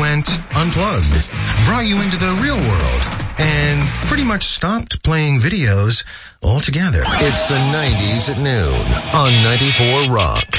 went unplugged, brought you into the real world, and pretty much stopped playing videos altogether. It's the 90s at noon on 94 Rock.